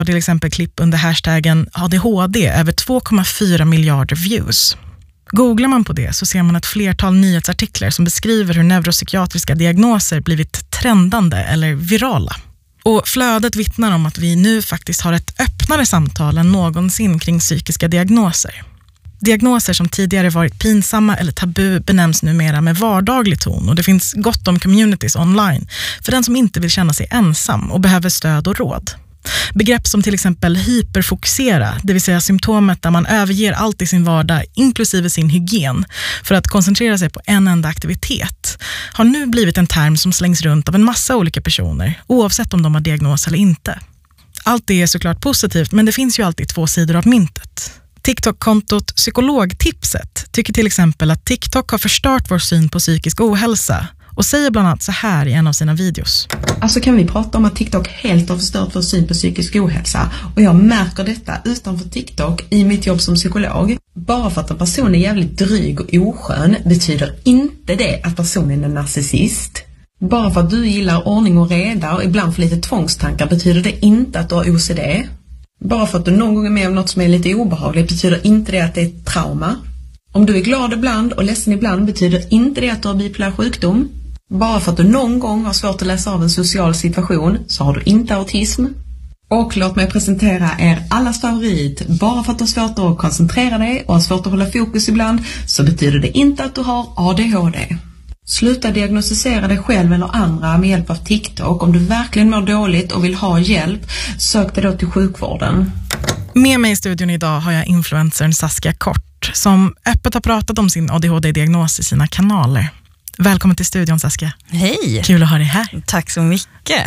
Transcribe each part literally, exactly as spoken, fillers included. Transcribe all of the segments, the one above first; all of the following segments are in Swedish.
Och till exempel klipp under hashtaggen A D H D över två komma fyra miljarder views. Googlar man på det så ser man ett flertal nyhetsartiklar som beskriver hur neuropsykiatriska diagnoser blivit trendande eller virala. Och flödet vittnar om att vi nu faktiskt har ett öppnare samtal än någonsin kring psykiska diagnoser. Diagnoser som tidigare varit pinsamma eller tabu benämns numera med vardaglig ton, och det finns gott om communities online för den som inte vill känna sig ensam och behöver stöd och råd. Begrepp som till exempel hyperfokusera, det vill säga symptomet där man överger allt i sin vardag inklusive sin hygien för att koncentrera sig på en enda aktivitet, har nu blivit en term som slängs runt av en massa olika personer oavsett om de har diagnos eller inte. Allt det är såklart positivt, men det finns ju alltid två sidor av myntet. TikTok-kontot Psykologtipset tycker till exempel att TikTok har förstört vår syn på psykisk ohälsa och säger bland annat så här i en av sina videos. Alltså kan vi prata om att TikTok helt har förstört vår syn på psykisk ohälsa, och jag märker detta utanför TikTok i mitt jobb som psykolog. Bara för att en person är jävligt dryg och oskön betyder inte det att personen är narcissist. Bara för att du gillar ordning och reda och ibland för lite tvångstankar betyder det inte att du har O C D. Bara för att du någon gång är med om något som är lite obehagligt betyder inte det att det är ett trauma. Om du är glad ibland och ledsen ibland betyder inte det att du har bipolär sjukdom. Bara för att du någon gång har svårt att läsa av en social situation så har du inte autism. Och låt mig presentera er allas favorit. Bara för att du har svårt att koncentrera dig och har svårt att hålla fokus ibland så betyder det inte att du har A D H D. Sluta diagnostisera dig själv eller andra med hjälp av TikTok. Om du verkligen mår dåligt och vill ha hjälp, sök dig då till sjukvården. Med mig i studion idag har jag influencern Saskia Kort som öppet har pratat om sin A D H D-diagnos i sina kanaler. Välkommen till studion, Saskia. Hej! Kul att ha dig här. Tack så mycket.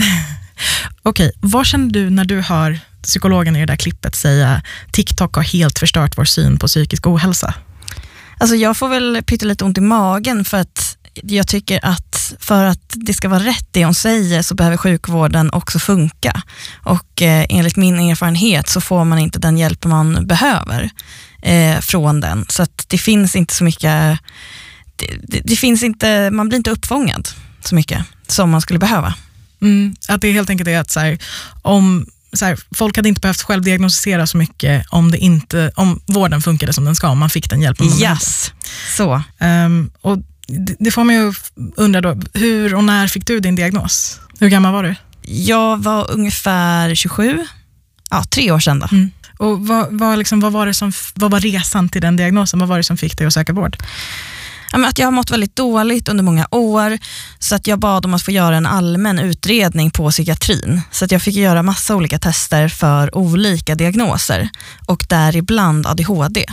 Okej, vad känner du när du hör psykologen i det där klippet säga TikTok har helt förstört vår syn på psykisk ohälsa? Alltså jag får väl pyttelite ont i magen för att jag tycker att för att det ska vara rätt det hon säger så behöver sjukvården också funka. Och eh, enligt min erfarenhet så får man inte den hjälp man behöver eh, från den. Så att det finns inte så mycket... Det, det, det finns inte, man blir inte uppfångad så mycket som man skulle behöva. Mm, att det helt enkelt är att så här, om, så här, folk hade inte behövt självdiagnostisera så mycket om, det inte, om vården funkade som den ska, om man fick den hjälpen man yes. Så. Um, och det, det får mig att undra då, hur och när fick du din diagnos? Hur gammal var du? Jag var ungefär tjugosju, ja, tre år sedan då. Mm. Och vad, vad, liksom, vad, var det som, vad var resan till den diagnosen? Vad var det som fick dig att söka vård? Att jag har mått väldigt dåligt under många år så att jag bad om att få göra en allmän utredning på psykiatrin. Så att jag fick göra massa olika tester för olika diagnoser och däribland A D H D.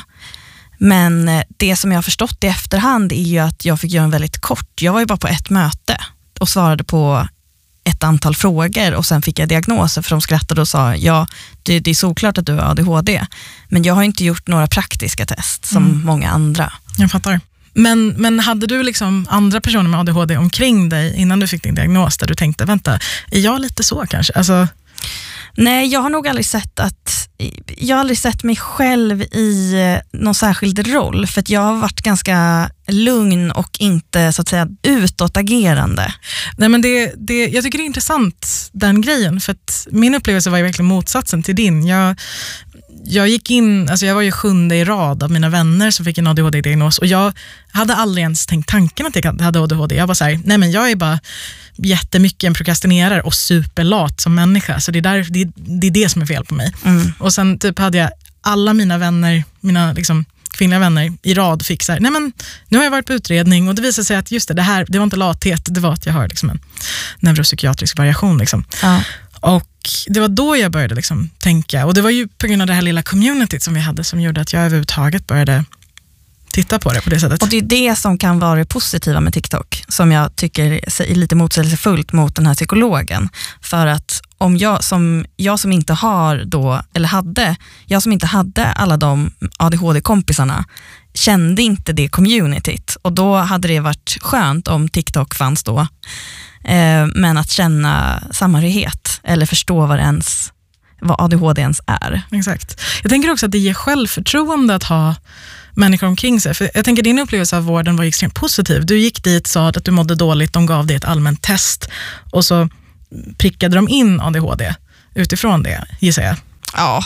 Men det som jag har förstått i efterhand är ju att jag fick göra en väldigt kort. Jag var ju bara på ett möte och svarade på ett antal frågor och sen fick jag diagnoser för de skrattade och sa ja, det, det är såklart att du har A D H D. Men jag har inte gjort några praktiska test som mm. många andra. Jag fattar. Men, men hade du liksom andra personer med A D H D omkring dig innan du fick din diagnos där du tänkte, vänta, är jag lite så kanske? Alltså... Nej, jag har nog aldrig sett att jag har aldrig sett mig själv i någon särskild roll för att jag har varit ganska lugn och inte så att säga utåtagerande. Nej, men det, det, jag tycker det är intressant den grejen för att min upplevelse var ju verkligen motsatsen till din. Jag Jag gick in, alltså jag var ju sjunde i rad av mina vänner som fick en A D H D-diagnos och jag hade aldrig ens tänkt tanken att jag hade A D H D. Jag var så här, nej men jag är bara jättemycket en prokrastinerare och superlat som människa, så det är, där, det, det är det som är fel på mig. Mm. Och sen typ hade jag alla mina vänner, mina liksom kvinnliga vänner i rad fick så här, nej men nu har jag varit på utredning och det visade sig att just det, det här, det var inte lathet, det var att jag har liksom en neuropsykiatrisk variation liksom. Ja. Och det var då jag började liksom tänka, och det var ju på grund av det här lilla communityt som vi hade som gjorde att jag överhuvudtaget började titta på det på det sättet. Och det är det som kan vara det positiva med TikTok som jag tycker är lite motsägelsefullt mot den här psykologen. För att om jag som, jag som inte har då, eller hade, jag som inte hade alla de A D H D-kompisarna kände inte det communityt och då hade det varit skönt om TikTok fanns då. Eh, men att känna samhörighet eller förstå vad, ens, vad A D H D ens är. Exakt. Jag tänker också att det ger självförtroende att ha människor omkring sig. För jag tänker din upplevelse av vården var extremt positiv. Du gick dit, sa att du mådde dåligt, de gav dig ett allmänt test och så prickade de in A D H D utifrån det, gissar jag. Ja.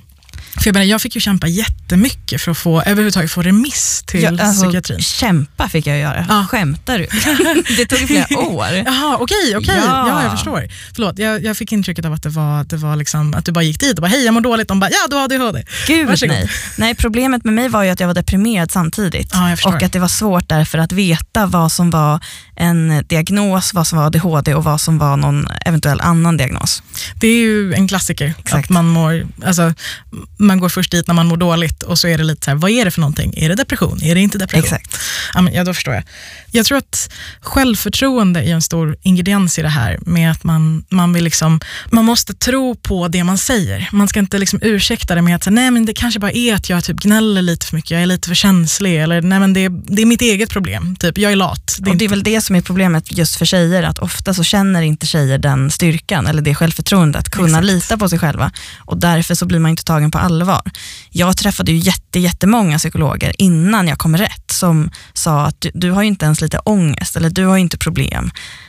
För jag, menar, jag fick ju kämpa jättemycket för att få överhuvudtaget få remiss till ja, alltså, psykiatrin. Kämpa fick jag göra. Ja. Skämtar du? Det tog flera år. Jaha, okej, okej. Ja. Ja, jag förstår. Förlåt, jag, jag fick intrycket av att det var, det var liksom, att du bara gick dit och bara, hej, jag mår dåligt. De bara, ja, du har A D H D. Gud, Varsågod. nej. Nej, problemet med mig var ju att jag var deprimerad samtidigt. Ja, jag förstår. Och att det var svårt därför att veta vad som var en diagnos, vad som var A D H D och vad som var någon eventuell annan diagnos. Det är ju en klassiker. Exakt. Att man, mår, alltså, man går först dit när man mår dåligt och så är det lite så här, vad är det för någonting? Är det depression? Är det inte depression? Exakt. Ja, men, ja, då förstår jag. Jag tror att självförtroende är en stor ingrediens i det här med att man, man vill liksom, man måste tro på det man säger. Man ska inte liksom ursäkta det med att säga, nej men det kanske bara är att jag typ gnäller lite för mycket, jag är lite för känslig eller nej men det, det är mitt eget problem, typ jag är lat. Det är, och det är väl det som är problemet just för tjejer, att ofta så känner inte tjejer den styrkan eller det självförtroendet att kunna Exakt. lita på sig själva och därför så blir man inte tagen på allvar. Jag träffade ju jätte, jättemånga psykologer innan jag kom rätt som sa att du, du har ju inte ens lite ångest eller du har ju inte problem.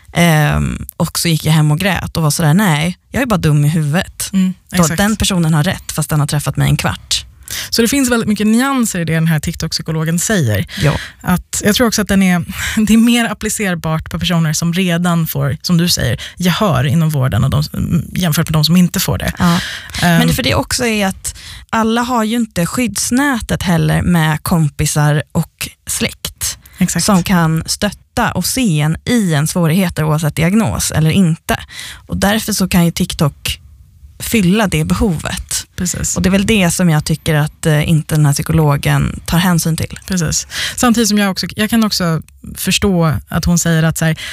Ehm, och så gick jag hem och grät och var sådär, nej, jag är bara dum i huvudet. Mm, Då, den personen har rätt fast den har träffat mig en kvart. Så det finns väldigt mycket nyanser i det den här TikTok-psykologen säger. Ja. Att, jag tror också att den är, det är mer applicerbart på personer som redan får, som du säger, gehör inom vården och de, jämfört med de som inte får det. Ja. Um, Men det för det också är att alla har ju inte skyddsnätet heller med kompisar och släkt. Exakt. Som kan stötta och se en i en svårigheter oavsett diagnos eller inte. Och därför så kan ju TikTok fylla det behovet. Precis. Och det är väl det som jag tycker att eh, inte den här psykologen tar hänsyn till. Precis. Samtidigt som jag också, jag kan också förstå att hon säger att så här,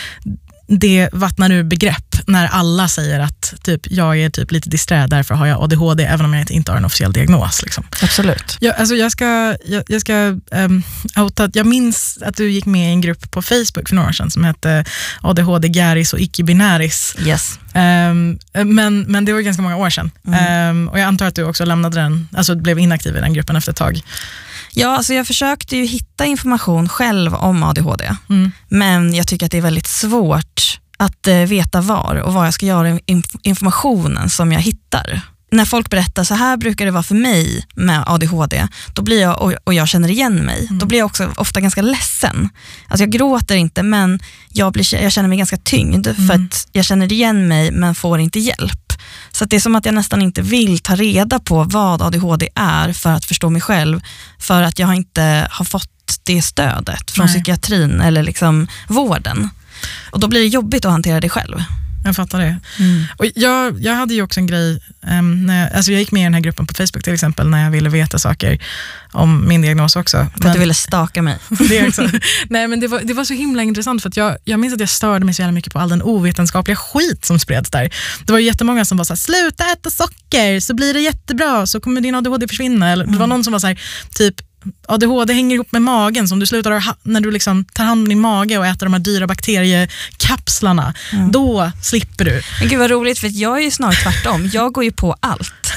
det vattnar ur begrepp när alla säger att typ, jag är typ lite disträ, därför har jag A D H D även om jag inte har en officiell diagnos. Liksom. Absolut. Jag, alltså jag ska, jag, jag ska um, outa, jag minns att du gick med i en grupp på Facebook för några år sedan som hette A D H D, Garis och icke-binäris. Yes. Um, men, men det var ganska många år sedan. Mm. Um, och jag antar att du också lämnade den, alltså blev inaktiv i den gruppen efter ett tag. Ja, alltså jag försökte ju hitta information själv om A D H D. Mm. Men jag tycker att det är väldigt svårt att eh, veta var och vad jag ska göra med inf- informationen som jag hittar. När folk berättar så här brukar det vara för mig med A D H D, då blir jag, och, och jag känner igen mig, mm. då blir jag också ofta ganska ledsen. Alltså jag gråter inte, men jag, blir, jag känner mig ganska tyngd mm. för att jag känner igen mig men får inte hjälp. Så att det är som att jag nästan inte vill ta reda på vad A D H D är för att förstå mig själv, för att jag inte har fått det stödet från Nej. psykiatrin eller liksom vården. Och då blir det jobbigt att hantera det själv. Jag fattar det. Mm. Och jag, jag hade ju också en grej, um, när jag, alltså jag gick med i den här gruppen på Facebook till exempel när jag ville veta saker om min diagnos också. För men, att du ville staka mig. Det också. Nej, men det var, det var så himla intressant för att jag, jag minns att jag störde mig så jävla mycket på all den ovetenskapliga skit som spreds där. Det var jättemånga som var så här, sluta äta socker så blir det jättebra, så kommer din A D H D försvinna. Eller mm. det var någon som var så här, typ A D H D hänger ihop med magen, så om du slutar när du liksom tar hand om din mage och äter de här dyra bakteriekapslarna, mm. då slipper du. Men gud vad roligt, för jag är ju snarare tvärtom. Jag går ju på allt.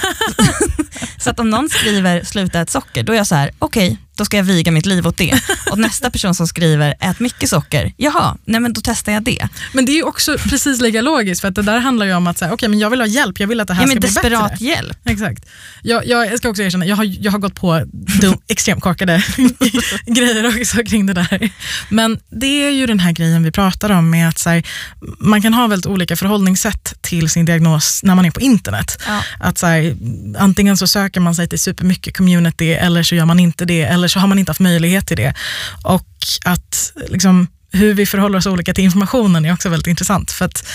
Så att om någon skriver sluta äta socker, då är jag så här, okej, okay, då ska jag viga mitt liv åt det. Och nästa person som skriver ät mycket socker, jaha, nej men då testar jag det. Men det är ju också precis lika logiskt, för att det där handlar ju om att säga, okej, okay, men jag vill ha hjälp, jag vill att det här ja, ska bli bättre. Desperat hjälp. Exakt. Jag, jag, jag ska också erkänna, jag har, jag har gått på dum, extremt korkade grejer också kring det där. Men det är ju den här grejen vi pratar om med att så här, man kan ha väldigt olika förhållningssätt till sin diagnos när man är på internet. Ja. Att så här, antingen så söker man sig till supermycket community eller så gör man inte det, eller så har man inte haft möjlighet till det. Och att liksom, hur vi förhåller oss olika till informationen är också väldigt intressant. För att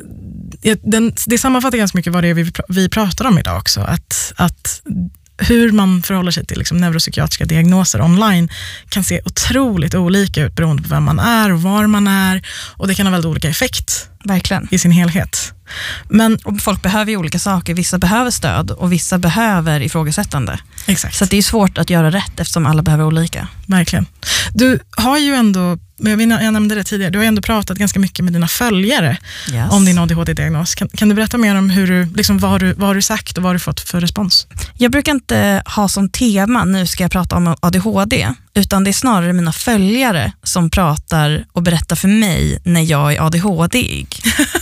den, det sammanfattar ganska mycket vad det är vi, vi pratar om idag också. Att, att hur man förhåller sig till liksom neuropsykiatriska diagnoser online kan se otroligt olika ut beroende på vem man är och var man är. Och det kan ha väldigt olika effekt. Verkligen. I sin helhet. Men, och folk behöver ju olika saker. Vissa behöver stöd och vissa behöver ifrågasättande. Exakt. Så att det är svårt att göra rätt eftersom alla behöver olika. Verkligen. Du har ju ändå, jag nämnde det tidigare, du har ju ändå pratat ganska mycket med dina följare yes. om din A D H D-diagnos. Kan, kan du berätta mer om hur du, liksom, vad, har du, vad har du sagt och vad har du fått för respons? Jag brukar inte ha som tema, nu ska jag prata om A D H D, Utan det är snarare mina följare som pratar och berättar för mig när jag är A D H D-ig.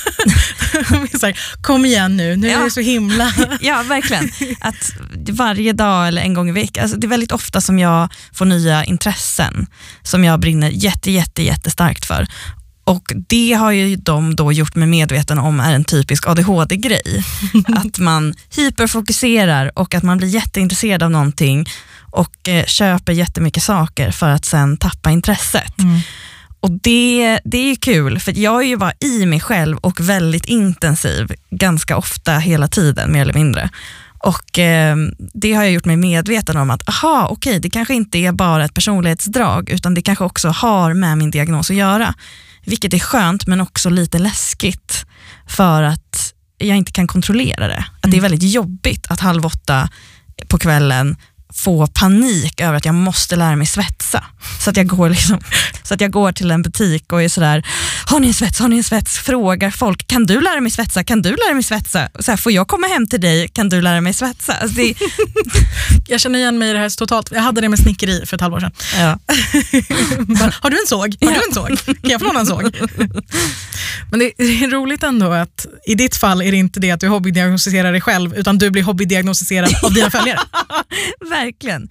Kom igen nu, nu ja. är det så himla... Ja, verkligen. Att varje dag eller en gång i veckan, alltså det är väldigt ofta som jag får nya intressen som jag brinner jätte, jätte, jättestarkt för. Och det har ju de då gjort mig medveten om är en typisk A D H D-grej. Att man hyperfokuserar och att man blir jätteintresserad av någonting och eh, köper jättemycket saker för att sen tappa intresset. Mm. Och det, det är ju kul, för jag är ju bara i mig själv och väldigt intensiv ganska ofta hela tiden, mer eller mindre. Och eh, det har jag gjort mig medveten om att aha, okej, okay, det kanske inte är bara ett personlighetsdrag utan det kanske också har med min diagnos att göra. Vilket är skönt men också lite läskigt för att jag inte kan kontrollera det. Att mm. det är väldigt jobbigt att halv åtta på kvällen få panik över att jag måste lära mig svetsa. Så att jag går liksom, så att jag går till en butik och är sådär, har ni en svets, har ni en svets? Frågar folk, kan du lära mig svetsa? Kan du lära mig svetsa? Så här, får jag komma hem till dig? Kan du lära mig svetsa? Alltså det... Jag känner igen mig i det här totalt. Jag hade det med snickeri för ett halvår sedan. Ja. Bara, har du en såg? Har du en såg? Kan jag få någon såg? Men det är roligt ändå att i ditt fall är det inte det att du hobbydiagnostiserar dig själv utan du blir hobbydiagnostiserad av dina följare. Verkligen.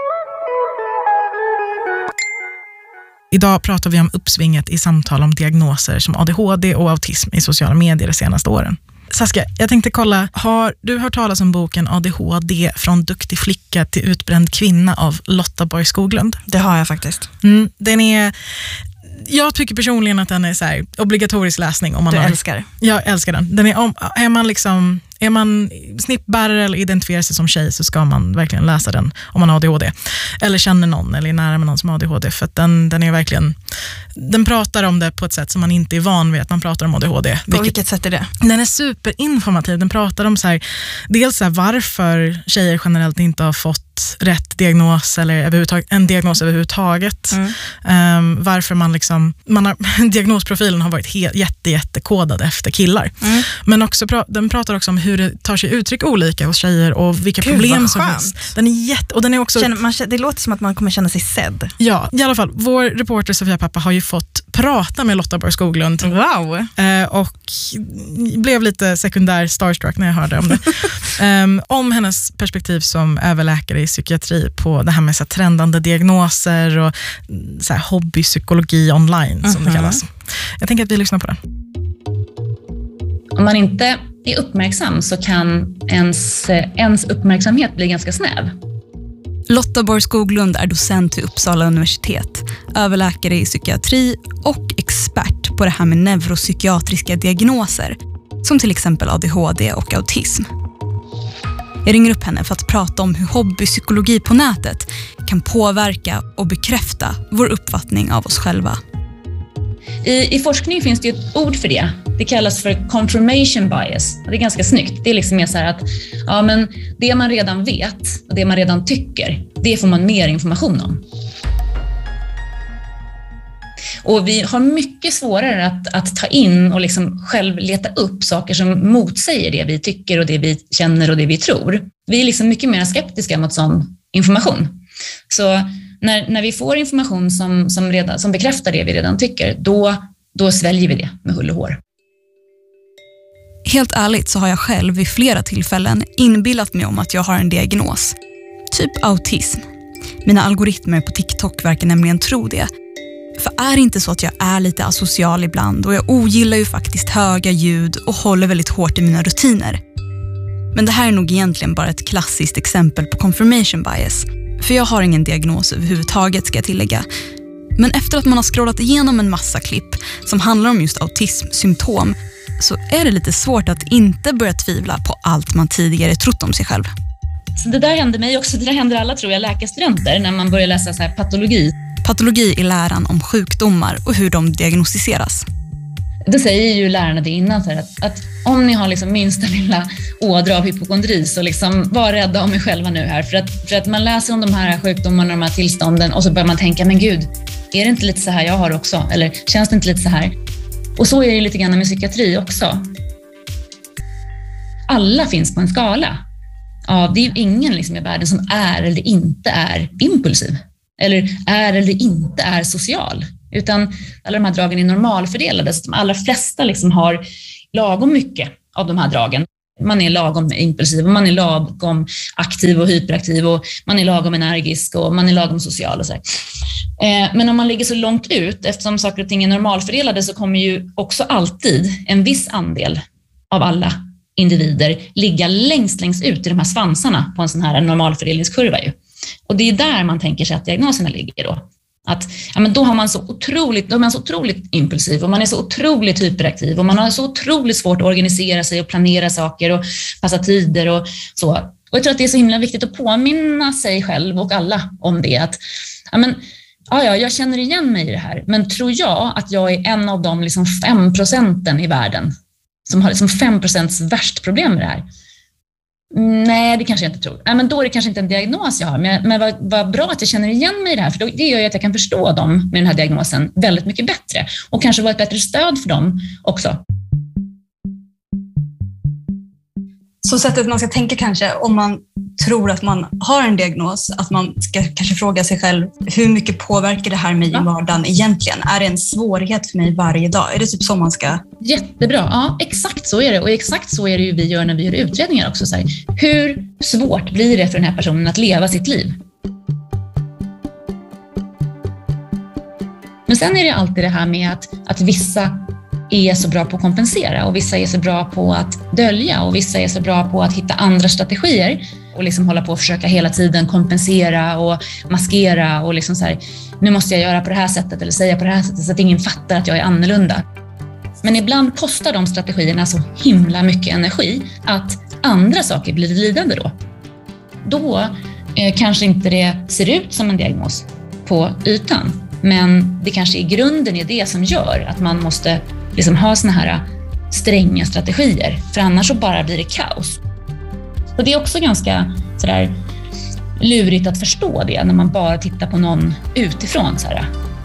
Idag pratar vi om uppsvinget i samtal om diagnoser som A D H D och autism i sociala medier de senaste åren. Saskia, jag tänkte kolla, har du hört talas om boken A D H D från duktig flicka till utbränd kvinna av Lotta Borg Skoglund? Det har jag faktiskt. Mm, den är... Jag tycker personligen att den är så här obligatorisk läsning. Om man du har, älskar? Jag älskar den. den är, om, är man liksom... Är man snippbärare eller identifierar sig som tjej så ska man verkligen läsa den om man har A D H D. Eller känner någon eller är nära med någon som har A D H D. För att den, den är verkligen... Den pratar om det på ett sätt som man inte är van vid att man pratar om A D H D. På vilket, vilket sätt är det? Den är superinformativ. Den pratar om så här, dels så här, varför tjejer generellt inte har fått rätt diagnos eller överhuvudtaget, en diagnos överhuvudtaget. Mm. Um, varför man liksom... Man har, diagnosprofilen har varit he, jätte, jättekodad efter killar. Mm. Men också, den pratar också om hur det tar sig uttryck olika hos tjejer och vilka Gud, problem som finns. Den är jätte... Och den är också... Känner, man, det låter som att man kommer känna sig sedd. Ja, i alla fall. Vår reporter Sofia Pappa har ju fått prata med Lotta Borg Skoglund. Wow. Eh, och blev lite sekundär starstruck när jag hörde om det. um, om hennes perspektiv som överläkare i psykiatri på det här med så här, trendande diagnoser och så här, hobbypsykologi online som mm-hmm. det kallas. Jag tänker att vi lyssnar på det. Om man inte är uppmärksam så kan ens, ens uppmärksamhet bli ganska snäv. Lotta Borg Skoglund är docent vid Uppsala universitet, överläkare i psykiatri och expert på det här med neuropsykiatriska diagnoser, som till exempel A D H D och autism. Jag ringer upp henne för att prata om hur hobbypsykologi på nätet kan påverka och bekräfta vår uppfattning av oss själva. I, I forskning finns det ett ord för det. Det kallas för confirmation bias. Det är ganska snyggt. Det är liksom mer så här att ja, men det man redan vet och det man redan tycker, det får man mer information om. Och vi har mycket svårare att, att ta in och liksom själv leta upp saker som motsäger det vi tycker och det vi känner och det vi tror. Vi är liksom mycket mer skeptiska mot sån information. Så när, när vi får information som, som, redan, som bekräftar det vi redan tycker, då, då sväljer vi det med hull och hår. Helt ärligt så har jag själv vid flera tillfällen inbillat mig om att jag har en diagnos. Typ autism. Mina algoritmer på TikTok verkar nämligen tro det. För är det inte så att jag är lite asocial ibland och jag ogillar ju faktiskt höga ljud och håller väldigt hårt i mina rutiner. Men det här är nog egentligen bara ett klassiskt exempel på confirmation bias. För jag har ingen diagnos överhuvudtaget, ska jag tillägga. Men efter att man har scrollat igenom en massa klipp som handlar om just autismsymptom så är det lite svårt att inte börja tvivla på allt man tidigare trott om sig själv. Så det där händer mig också, det där händer alla tror jag läkarstudenter när man börjar läsa så här patologi. Patologi är läran om sjukdomar och hur de diagnostiseras. Då säger ju lärarna det innan så här, att, att om ni har liksom minsta lilla ådra av hypokondri så liksom var rädda om er själva nu här. För att, för att man läser om de här sjukdomarna, de här tillstånden och så börjar man tänka, men gud, är det inte lite så här jag har också? Eller känns det inte lite så här? Och så är det lite grann med psykiatri också. Alla finns på en skala. Ja, det är ju ingen liksom i världen som är eller inte är impulsiv. eller är eller inte är social. Utan alla de här dragen är normalfördelade, så de allra flesta liksom har lagom mycket av de här dragen. Man är lagom impulsiv och man är lagom aktiv och hyperaktiv och man är lagom energisk och man är lagom social och så. Eh, men om man ligger så långt ut, eftersom saker och ting är normalfördelade, så kommer ju också alltid en viss andel av alla individer ligga längst längst ut i de här svansarna på en sån här normalfördelningskurva ju. Och det är där man tänker sig att diagnoserna ligger då. Att ja, men då har man så otroligt, då är man så otroligt impulsiv och man är så otroligt hyperaktiv och man har så otroligt svårt att organisera sig och planera saker och passa tider och så. Och jag tror att det är så himla viktigt att påminna sig själv och alla om det. Att ja, men, ja, ja, jag känner igen mig i det här, men tror jag att jag är en av de liksom fem procenten i världen som har liksom fem procents värst problem med det här? Nej, det kanske jag inte tror. Nej, men då är det kanske inte en diagnos jag har. Men, men vad, vad bra att jag känner igen mig i det här. För då, det gör ju att jag kan förstå dem med den här diagnosen väldigt mycket bättre. Och kanske vara ett bättre stöd för dem också. Så sättet man ska tänka kanske, om man tror att man har en diagnos, att man ska kanske fråga sig själv, hur mycket påverkar det här mig i vardagen egentligen? Är det en svårighet för mig varje dag? Är det typ så man ska... Jättebra, ja exakt så är det. Och exakt så är det ju vi gör när vi gör utredningar också. Så här, hur svårt blir det för den här personen att leva sitt liv? Men sen är det alltid det här med att, att vissa är så bra på att kompensera och vissa är så bra på att dölja och vissa är så bra på att hitta andra strategier och liksom hålla på att försöka hela tiden kompensera och maskera och liksom så här, nu måste jag göra på det här sättet eller säga på det här sättet så att ingen fattar att jag är annorlunda. Men ibland kostar de strategierna så himla mycket energi att andra saker blir lidande då. Då eh, kanske inte det ser ut som en diagnos på ytan, men det kanske i grunden är det som gör att man måste liksom ha såna här stränga strategier, för annars så bara blir det kaos. Och det är också ganska sådär lurigt att förstå det när man bara tittar på någon utifrån. Sådär.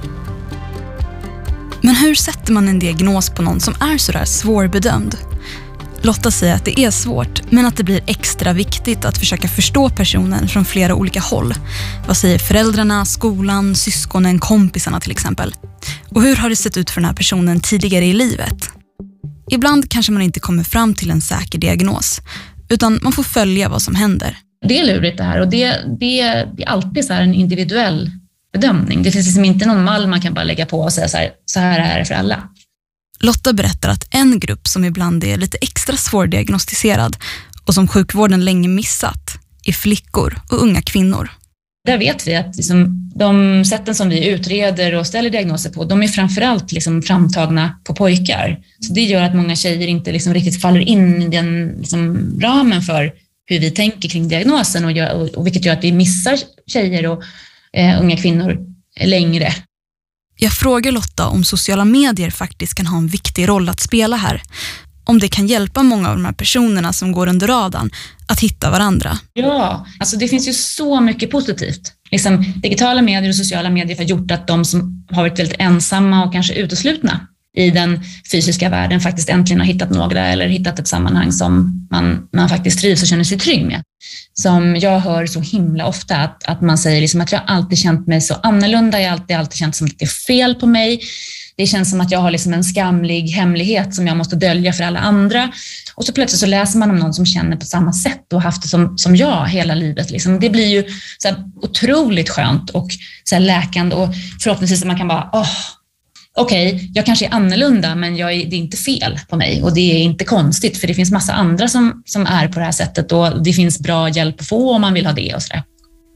Men hur sätter man en diagnos på någon som är sådär svårbedömd? Lotta säger att det är svårt, men att det blir extra viktigt att försöka förstå personen från flera olika håll. Vad säger föräldrarna, skolan, syskonen, kompisarna till exempel? Och hur har det sett ut för den här personen tidigare i livet? Ibland kanske man inte kommer fram till en säker diagnos, utan man får följa vad som händer. Det är lurigt det här och det, det, det är alltid så här en individuell bedömning. Det finns liksom inte någon mall man kan bara lägga på och säga så här, så här är det för alla. Lotta berättar att en grupp som ibland är lite extra svårdiagnostiserad och som sjukvården länge missat är flickor och unga kvinnor. Där vet vi att liksom, de sätten som vi utreder och ställer diagnoser på, de är framförallt liksom framtagna på pojkar. Så det gör att många tjejer inte liksom riktigt faller in i den liksom ramen för hur vi tänker kring diagnosen och, gör, och, och vilket gör att vi missar tjejer och eh, unga kvinnor längre. Jag frågar Lotta om sociala medier faktiskt kan ha en viktig roll att spela här. Om det kan hjälpa många av de här personerna som går under radarn att hitta varandra. Ja, alltså det finns ju så mycket positivt. Liksom, digitala medier och sociala medier har gjort att de som har varit väldigt ensamma och kanske uteslutna i den fysiska världen faktiskt äntligen har hittat några eller hittat ett sammanhang som man, man faktiskt trivs och känner sig trygg med. Som jag hör så himla ofta att, att man säger liksom att jag alltid känt mig så annorlunda, jag har alltid, alltid känt som att det är fel på mig. Det känns som att jag har liksom en skamlig hemlighet som jag måste dölja för alla andra. Och så plötsligt så läser man om någon som känner på samma sätt och haft det som, som jag hela livet. Liksom. Det blir ju så här otroligt skönt och så här läkande och förhoppningsvis att man kan bara, åh, okej, okay, jag kanske är annorlunda men jag är, det är inte fel på mig och det är inte konstigt för det finns massa andra som, som är på det här sättet och det finns bra hjälp att få om man vill ha det och sådär.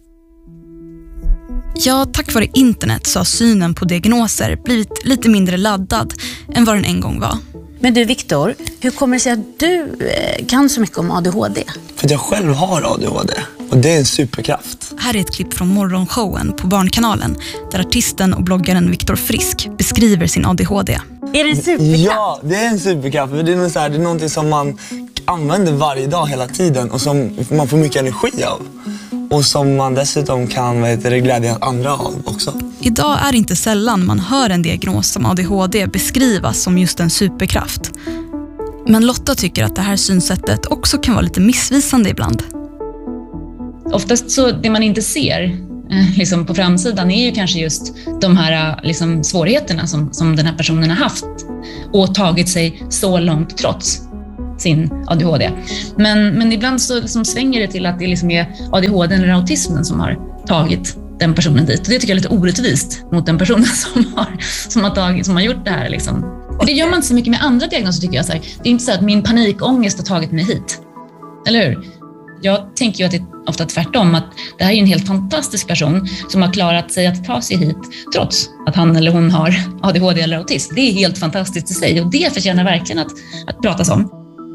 Ja, tack vare internet så har synen på diagnoser blivit lite mindre laddad än vad den en gång var. Men du Viktor, hur kommer det sig att du kan så mycket om A D H D? För att jag själv har A D H D och det är en superkraft. Här är ett klipp från morgonshowen på Barnkanalen där artisten och bloggaren Viktor Frisk beskriver sin A D H D. Är det en superkraft? Ja, det är en superkraft. Det är, något så här, det är någonting som man använder varje dag hela tiden och som man får mycket energi av. Och som man dessutom kan vad heter det, glädja andra av också. Idag är det inte sällan man hör en diagnos som A D H D beskrivas som just en superkraft. Men Lotta tycker att det här synsättet också kan vara lite missvisande ibland. Oftast så det man inte ser eh, liksom på framsidan är ju kanske just de här liksom, svårigheterna som, som den här personen har haft och tagit sig så långt trots sin A D H D. Men, men ibland så liksom svänger det till att det liksom är A D H D eller autismen som har tagit den personen dit. Och det tycker jag är lite orättvist mot den personen som har, som har, tagit, som har gjort det här. Liksom. Och det gör man inte så mycket med andra diagnoser tycker jag. Så här. Det är inte så att min panikångest har tagit mig hit. Eller hur? Jag tänker ju att det är ofta tvärtom. Att det här är en helt fantastisk person som har klarat sig att ta sig hit trots att han eller hon har A D H D eller autism. Det är helt fantastiskt i sig och det förtjänar verkligen att, att pratas om.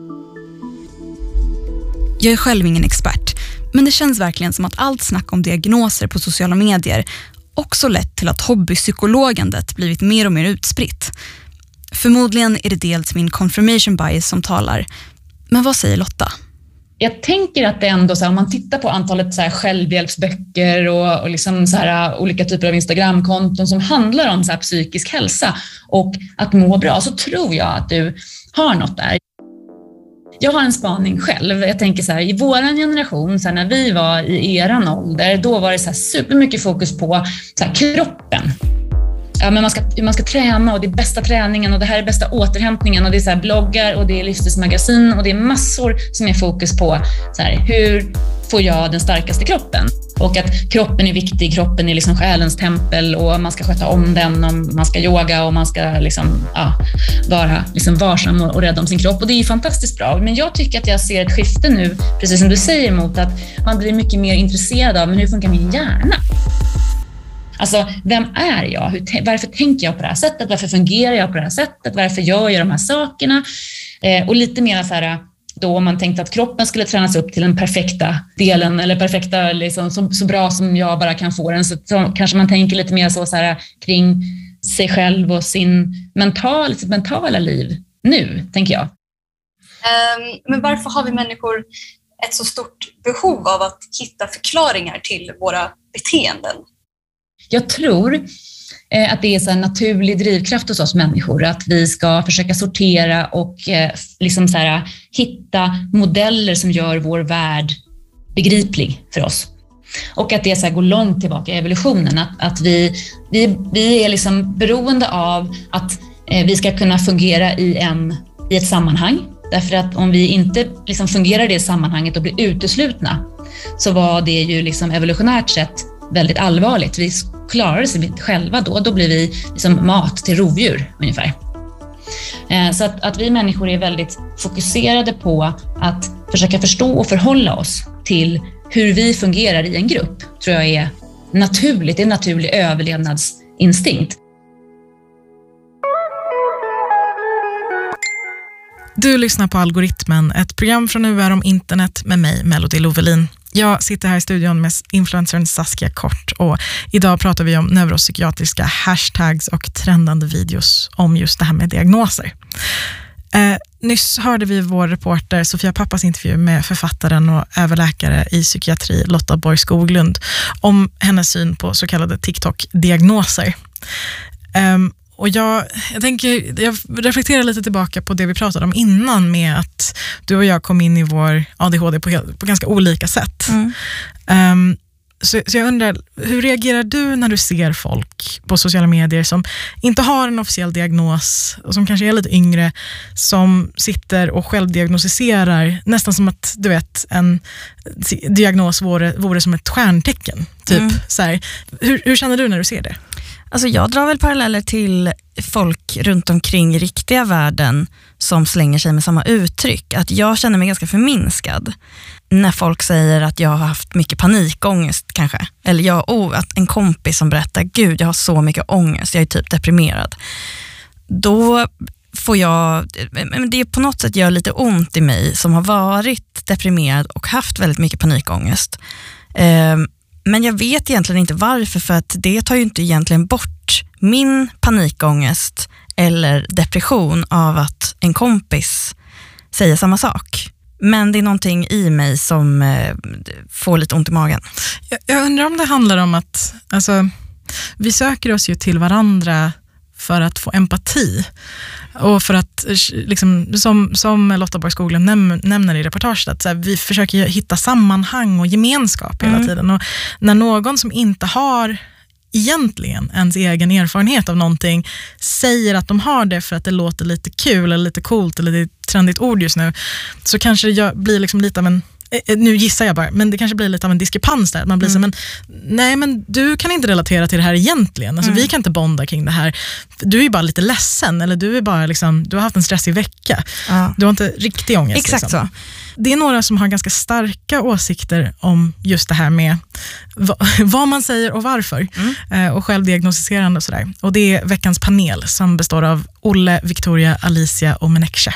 Jag är själv ingen expert, men det känns verkligen som att allt snack om diagnoser på sociala medier också lett till att hobbypsykologandet blivit mer och mer utspritt. Förmodligen är det dels min confirmation bias som talar. Men vad säger Lotta? Jag tänker att det ändå, så här, om man tittar på antalet så här, självhjälpsböcker och, och liksom så här, olika typer av Instagramkonton som handlar om så här, psykisk hälsa och att må bra, så tror jag att du har något där. Jag har en spaning själv. Jag tänker så här, i våran generation, så här, när vi var i eran ålder, då var det så här supermycket fokus på så här, kroppen. Ja, men man ska, man ska träna och det är bästa träningen och det här är bästa återhämtningen och det är så här bloggar och det är livsstilsmagasin och det är massor som är fokus på så här, hur får jag den starkaste kroppen? Och att kroppen är viktig, kroppen är liksom själens tempel och man ska sköta om den och man ska yoga och man ska liksom, ja, vara liksom varsam och, och rädda om sin kropp. Och det är ju fantastiskt bra. Men jag tycker att jag ser ett skifte nu, precis som du säger, mot att man blir mycket mer intresserad av men hur funkar min hjärna? Alltså, vem är jag? Hur, varför tänker jag på det här sättet? Varför fungerar jag på det här sättet? Varför gör jag de här sakerna? Eh, och lite mer så här, då om man tänkte att kroppen skulle tränas upp till den perfekta delen eller perfekta, liksom, så, så bra som jag bara kan få den. Så, så kanske man tänker lite mer så, så här, kring sig själv och sin mental, sitt mentala liv nu, tänker jag. Um, men varför har vi människor ett så stort behov av att hitta förklaringar till våra beteenden? Jag tror eh, att det är så en naturlig drivkraft hos oss människor att vi ska försöka sortera och eh, liksom så här, hitta modeller som gör vår värld begriplig för oss. Och att det så här, går långt tillbaka i evolutionen. Att, att vi, vi, vi är liksom beroende av att eh, vi ska kunna fungera i, en, i ett sammanhang. Därför att om vi inte liksom fungerar i det sammanhanget och blir uteslutna så var det ju liksom evolutionärt sett väldigt allvarligt. Vi klarar oss inte själva då. Då blir vi liksom mat till rovdjur ungefär. Så att, att vi människor är väldigt fokuserade på att försöka förstå och förhålla oss till hur vi fungerar i en grupp, tror jag är naturligt. Det är en naturlig överlevnadsinstinkt. Du lyssnar på Algoritmen, ett program från U R om internet med mig, Melody Lovelin. Jag sitter här i studion med influencern Saskia Kort och idag pratar vi om neuropsykiatriska hashtags och trendande videos om just det här med diagnoser. Eh, nyss hörde vi vår reporter Sofia Pappas intervju med författaren och överläkare i psykiatri Lotta Borg Skoglund om hennes syn på så kallade TikTok-diagnoser. Um, Och jag, jag, tänker, jag reflekterar lite tillbaka på det vi pratade om innan med att du och jag kom in i vår A D H D på, på ganska olika sätt. Mm. Um, så, så jag undrar, hur reagerar du när du ser folk på sociala medier som inte har en officiell diagnos och som kanske är lite yngre, som sitter och självdiagnostiserar nästan som att du vet en diagnos vore, vore som ett stjärntecken. Typ. Mm. Så här, hur, hur känner du när du ser det? Alltså jag drar väl paralleller till folk runt omkring i riktiga världen som slänger sig med samma uttryck. Att jag känner mig ganska förminskad när folk säger att jag har haft mycket panikångest kanske. Eller jag, oh, att en kompis som berättar, gud jag har så mycket ångest, jag är typ deprimerad. Då får jag, det på något sätt gör lite ont i mig som har varit deprimerad och haft väldigt mycket panikångest. Um, Men jag vet egentligen inte varför, för att det tar ju inte egentligen bort min panikångest eller depression av att en kompis säger samma sak. Men det är någonting i mig som eh, får lite ont i magen. Jag, jag undrar om det handlar om att alltså, vi söker oss ju till varandra för att få empati. Och för att, liksom, som, som Lotta Borg Skoglund näm, nämner i reportaget, att så här, vi försöker hitta sammanhang och gemenskap hela mm. tiden. Och när någon som inte har egentligen ens egen erfarenhet av någonting säger att de har det för att det låter lite kul eller lite coolt eller lite trendigt ord just nu, så kanske det blir liksom lite av en, nu gissar jag bara, men det kanske blir lite av en diskrepans där. Man blir mm. så, men nej, men du kan inte relatera till det här egentligen. Alltså, mm. vi kan inte bonda kring det här. Du är ju bara lite ledsen, eller du är bara liksom, du har haft en stressig vecka. Ja. Du har inte riktig ångest. Exakt liksom. så. Det är några som har ganska starka åsikter om just det här med va, vad man säger och varför. Mm. Eh, och självdiagnostiserande och sådär. Och det är veckans panel som består av Olle, Victoria, Alicia och Menekche.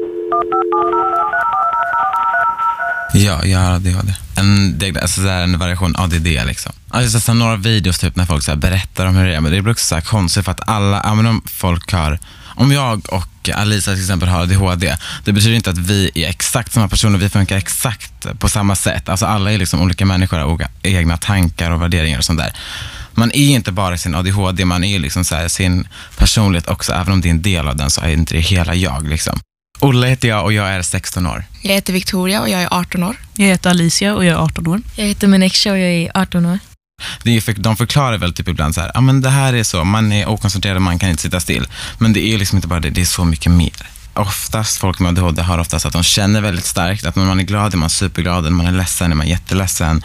Ja, jag har A D H D. En, alltså så här, en variation A D D liksom. Alltså så här, några videos typ när folk så här, berättar om hur det är. Men det blir också så här konstigt för att alla, ja, men om folk har, om jag och Alicia till exempel har A D H D, det betyder inte att vi är exakt samma personer, vi funkar exakt på samma sätt. Alltså alla är liksom olika människor och egna tankar och värderingar och sånt där. Man är inte bara sin A D H D, man är liksom så här, sin personlighet också, även om det är en del av den så är inte det hela jag liksom. Olle heter jag och jag är sexton år. Jag heter Victoria och jag är arton år. Jag heter Alicia och jag är arton år. Jag heter Menekche och jag är arton år. Det är för, de förklarar väl typ ibland så här, ja men det här är så, man är okoncentrerad, man kan inte sitta still. Men det är liksom inte bara det, det är så mycket mer. Oftast folk med A D H D har oftast att de känner väldigt starkt, att när man är glad är man superglad, när man är ledsen är man jätteledsen.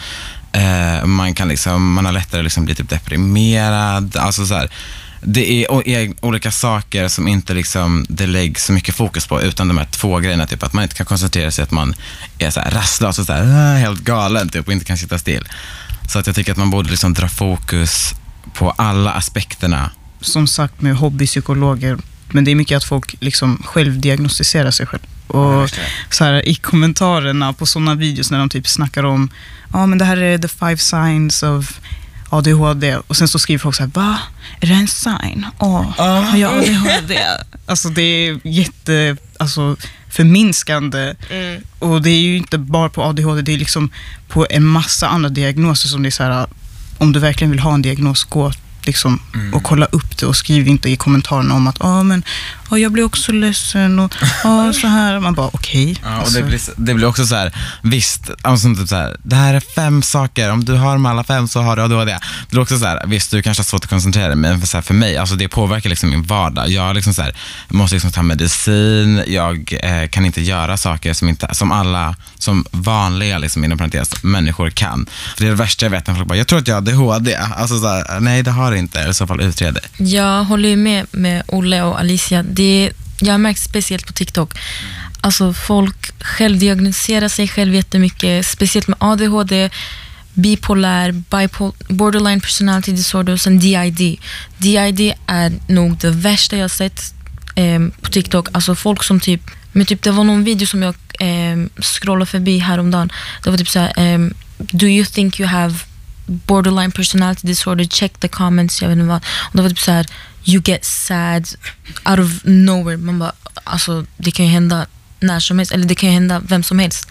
Eh, man kan liksom, man har lättare att liksom bli typ deprimerad, alltså så här. Det är, är olika saker som inte liksom det läggs så mycket fokus på, utan de här två grejerna, typ att man inte kan koncentrera sig, att man är så här rastlös och så här, helt galen typ, och inte kan sitta still. Så att jag tycker att man borde liksom dra fokus på alla aspekterna. Som sagt med hobbypsykologer, men det är mycket att folk liksom självdiagnostiserar sig själv. Och så här, i kommentarerna på sådana videos när de typ snackar om, ja ah, men det här är the five signs of A D H D, och sen så skriver folk så här, va? Är det en sign? Åh, oh, har jag A D H D? Alltså det är jätte, alltså förminskande. Mm. Och det är ju inte bara på A D H D, det är liksom på en massa andra diagnoser som det är så här, om du verkligen vill ha en diagnos, gå liksom mm. och kolla upp det och skriv inte i kommentarerna om att ja ah, men ah, jag blir också ledsen och ah, så här, man bara okej. Okay. Ja, och alltså. det, blir, det blir också så här, visst, alltså, typ så här, det här är fem saker, om du har med alla fem så har du A D H D. Det blir också så här, visst du kanske har svårt att koncentrera dig, men för, så här, för mig, alltså det påverkar liksom min vardag. Jag liksom så här, måste liksom ta medicin, jag eh, kan inte göra saker som, inte, som alla, som vanliga liksom, inom parentes, människor kan. För det är det värsta jag vet när folk bara, jag tror att jag har A D H D. Alltså så här, nej det har inte, eller i så fall utreda. Jag håller ju med med Olle och Alicia. Det, jag har märkt speciellt på TikTok. Alltså folk självdiagnostiserar sig själv jättemycket, speciellt med A D H D, bipolär, bipol- borderline personality disorder och sen D I D. D I D är nog det värsta jag har sett eh, på TikTok. Alltså folk som typ, men typ det var någon video som jag eh, scrollade förbi häromdagen. Det var typ så här, eh, do you think you have borderline personality disorder, check the comments, jag vet inte vad. Och det var typ så här, you get sad out of nowhere. Man bara, alltså det kan ju hända när som helst, eller det kan ju hända vem som helst.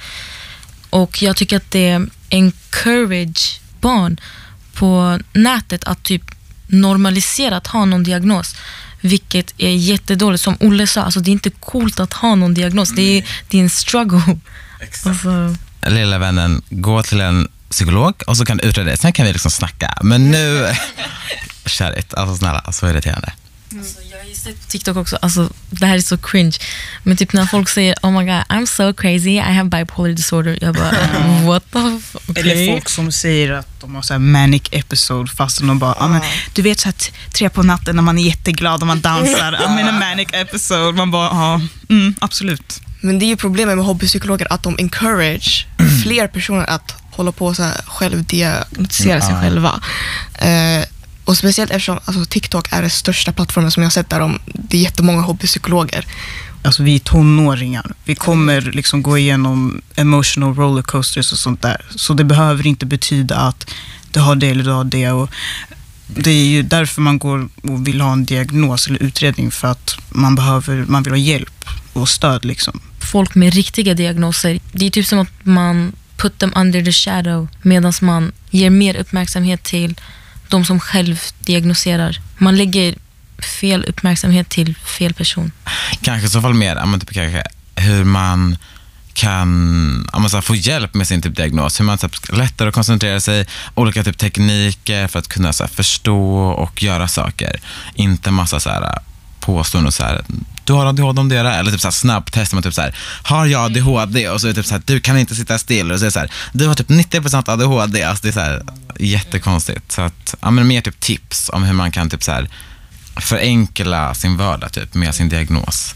Och jag tycker att det encourage barn på nätet att typ normalisera att ha någon diagnos, vilket är jättedåligt. Som Olle sa, alltså det är inte coolt att ha någon diagnos, det är, det är en struggle. Alltså. Lilla vännen, gå till en psykolog och så kan du utreda det, sen kan vi liksom snacka. Men nu, kärligt, alltså snälla, så irriterande. Alltså, jag har ju sett på TikTok också, alltså det här är så cringe, men typ när folk säger oh my god, I'm so crazy, I have bipolar disorder, jag bara what the fuck? Okay. Eller folk som säger att de har så här manic episode, fast de bara ah, men, du vet så att tre på natten när man är jätteglad och man dansar, I'm in a manic episode, man bara ja, mm, absolut. Men det är ju problemet med hobbypsykologer, att de encourage fler personer att hålla på så här självdiagnostisera sig mm. själva. Eh, och speciellt eftersom alltså, TikTok är den största plattformen som jag har sett där de, det är jättemånga hobbypsykologer. Alltså vi är tonåringar. Vi kommer liksom gå igenom emotional rollercoasters och sånt där. Så det behöver inte betyda att du har det eller du har det. Och det är ju därför man går och vill ha en diagnos eller utredning, för att man behöver, man vill ha hjälp och stöd liksom. Folk med riktiga diagnoser, det är typ som att man put them under the shadow, medan man ger mer uppmärksamhet till de som själv diagnoserar. Man lägger fel uppmärksamhet till fel person. Kanske i så fall mer, men typ kanske hur man kan ja, så här, få hjälp med sin typ diagnos, hur man så här, lättare att koncentrera sig, olika typ tekniker för att kunna så här, förstå och göra saker. Inte massa så här påståenden så här, du har A D H D om det är, eller typ så här snabbtest man typ så här, har jag A D H D? Och så är det typ så här, du kan inte sitta still, och så är det så här, du har typ nittio procent A D H D. Alltså det är så här jättekonstigt. Så att ja, men mer typ tips om hur man kan typ så här förenkla sin vardag typ med sin diagnos.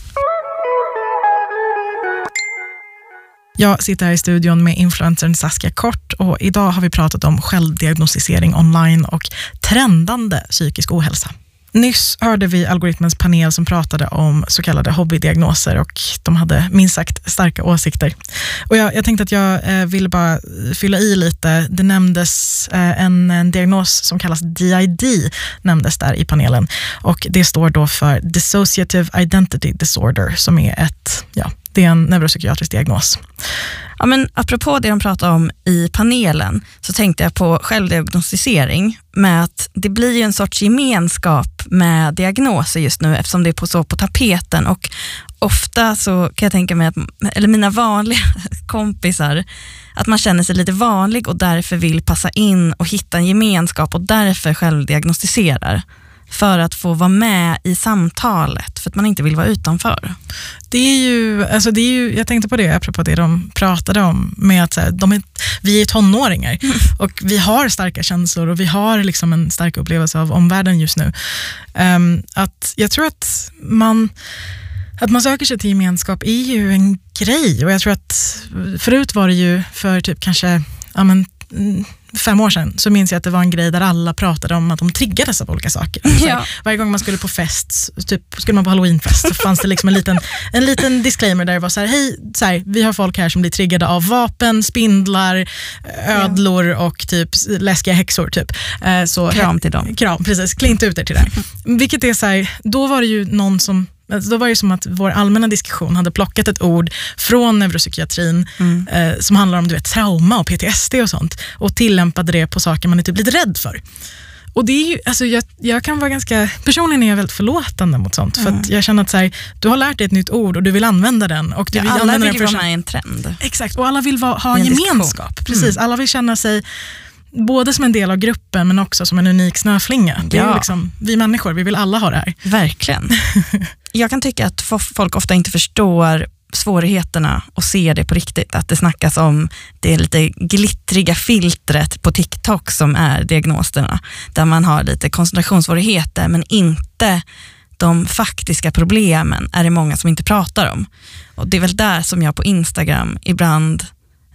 Jag sitter här i studion med influencern Saskia Kort och idag har vi pratat om självdiagnostisering online och trendande psykisk ohälsa. Nyss hörde vi algoritmens panel som pratade om så kallade hobbydiagnoser och de hade minst sagt starka åsikter. Och jag, jag tänkte att jag eh, ville bara fylla i lite. Det nämndes eh, en, en diagnos som kallas D I D nämndes där i panelen och det står då för Dissociative Identity Disorder som är ett, ja, det är en neuropsykiatrisk diagnos. Ja, men apropå det de pratade om i panelen så tänkte jag på självdiagnostisering med att det blir ju en sorts gemenskap med diagnoser just nu eftersom det är på så på tapeten och ofta så kan jag tänka mig att, eller mina vanliga kompisar, att man känner sig lite vanlig och därför vill passa in och hitta en gemenskap och därför självdiagnostiserar. För att få vara med i samtalet, för att man inte vill vara utanför. Det är ju, alltså det är ju, jag tänkte på det apropå det de pratade om med att så här, de är, vi är tonåringar mm. och vi har starka känslor och vi har liksom en stark upplevelse av omvärlden just nu. Um, att jag tror att man Att man söker sig till gemenskap är ju en grej och jag tror att förut var det ju för typ kanske ja men, fem år sedan så minns jag att det var en grej där alla pratade om att de triggades av olika saker. Alltså, ja. Varje gång man skulle på fest, typ skulle man på Halloweenfest så fanns det liksom en liten, en liten disclaimer där det var så här, hej, så här, vi har folk här som blir triggade av vapen, spindlar, ödlor ja. och typ läskiga häxor typ. Så, kram till dem. Kram, precis. Klint ut er till det. Vilket är så här, då var det ju någon som då var det som att vår allmänna diskussion hade plockat ett ord från neuropsykiatrin mm. eh, som handlar om du vet, trauma och P T S D och sånt och tillämpade det på saker man är typ lite rädd för. Och det är ju, alltså jag, jag kan vara ganska, personligen är jag väldigt förlåtande mot sånt mm. för att jag känner att så här, du har lärt dig ett nytt ord och du vill använda den och du ja, vill alla använda vill den för vara med i en trend. Exakt, och alla vill va, ha en, en gemenskap. Precis, mm. alla vill känna sig både som en del av gruppen men också som en unik snöflinga. Det ja. är liksom, vi människor, vi vill alla ha det här. Verkligen. Jag kan tycka att folk ofta inte förstår svårigheterna och ser det på riktigt. Att det snackas om det lite glittriga filtret på TikTok som är diagnoserna. Där man har lite koncentrationssvårigheter men inte de faktiska problemen är det många som inte pratar om. Och det är väl där som jag på Instagram ibland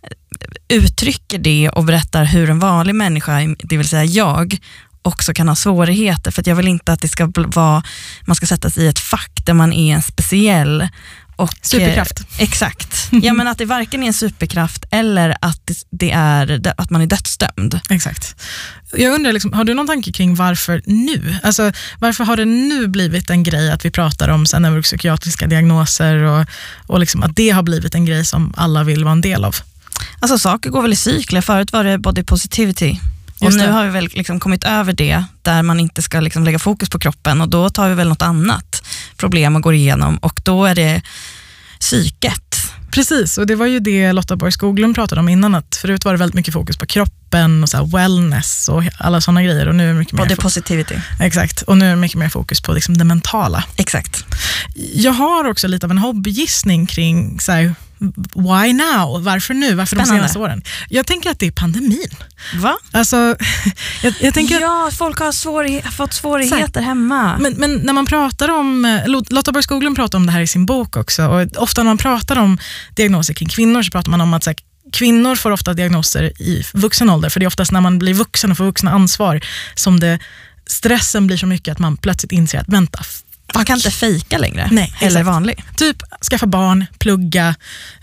uttrycker det och berättar hur en vanlig människa, det vill säga jag, också kan ha svårigheter. För att jag vill inte att det ska vara, man ska sätta sig i ett fack där man är en speciell och, superkraft. Eh, exakt. Ja, men att det varken är en superkraft eller att det, det är att man är dödsdömd. Exakt. Jag undrar, liksom, har du någon tanke kring varför nu? Alltså, varför har det nu blivit en grej att vi pratar om sen neuropsykiatriska diagnoser och, och liksom att det har blivit en grej som alla vill vara en del av? Alltså saker går väl i cykler. Förut var det body positivity. Och nu har vi väl liksom kommit över det där man inte ska liksom lägga fokus på kroppen och då tar vi väl något annat problem och går igenom och då är det psyket. Precis, och det var ju det Lotta Borg Skoglund pratade om innan, att förut var det väldigt mycket fokus på kroppen och så här wellness och alla sådana grejer och nu är det mycket mer body positivity. Exakt, och nu är det mycket mer fokus på liksom det mentala. Exakt. Jag har också lite av en hobbygissning kring så här, why now? Varför nu? Varför Spännande. De senaste åren? Jag tänker att det är pandemin. Va? Alltså, jag, jag tänker ja, att folk har svårighet, fått svårigheter här, hemma. Men, men när man pratar om, Lotta Borg Skoglund pratar om det här i sin bok också, och ofta när man pratar om diagnoser kring kvinnor så pratar man om att så här, kvinnor får ofta diagnoser i vuxen ålder, för det är oftast när man blir vuxen och får vuxna ansvar som det, stressen blir så mycket att man plötsligt inser att vänta, man kan inte fejka längre. Nej, eller vanlig. Typ skaffa barn, plugga,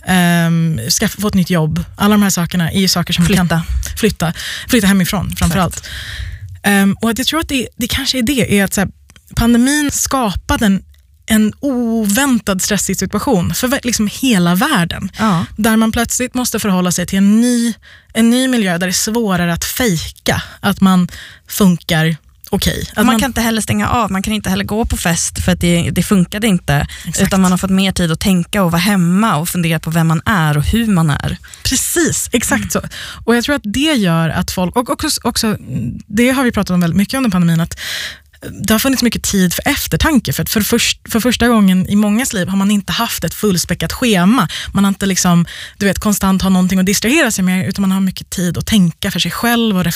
um, skaffa, få ett nytt jobb. Alla de här sakerna är ju saker som flytta. kan flytta, flytta hemifrån framförallt. Um, och att jag tror att det, det kanske är det, är att så här, pandemin skapade en, en oväntad stressig situation för liksom hela världen. Ja. Där man plötsligt måste förhålla sig till en ny, en ny miljö där det är svårare att fejka att man funkar okej. Okay. Man, man kan inte heller stänga av, man kan inte heller gå på fest för att det, det funkade inte. Exakt. Utan man har fått mer tid att tänka och vara hemma och fundera på vem man är och hur man är. Precis, exakt mm. så. Och jag tror att det gör att folk, och också, också det har vi pratat om väldigt mycket under pandemin, att det har funnits mycket tid för eftertanke. För, att för, först, för första gången i mångas liv har man inte haft ett fullspäckat schema. Man har inte liksom, du vet, konstant har någonting att distrahera sig med, utan man har mycket tid att tänka för sig själv och